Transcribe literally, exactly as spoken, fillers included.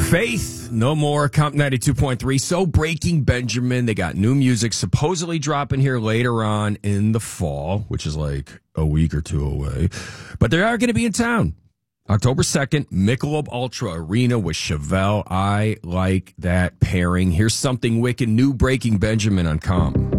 Faith, no more. Comp ninety-two point three. So Breaking Benjamin. They got new music supposedly dropping here later on in the fall, which is like a week or two away. But they are going to be in town. October second, Michelob Ultra Arena with Chevelle. I like that pairing. Here's something wicked new. Breaking Benjamin on Comp.